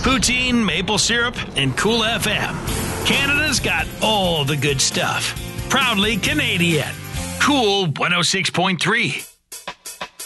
poutine, maple syrup, and Cool FM. Canada's got all the good stuff. Proudly Canadian. Cool 106.3.